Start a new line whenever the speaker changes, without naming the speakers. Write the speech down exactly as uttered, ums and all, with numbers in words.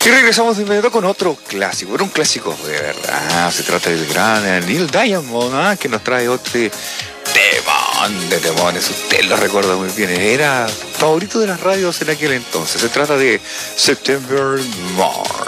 Y regresamos de inmediato con otro clásico, pero un clásico de verdad. Se trata del gran Neil Diamond, ¿ah? Que nos trae otro temón de temones. Usted lo recuerda muy bien, era favorito de las radios en aquel entonces. Se trata de September Morn.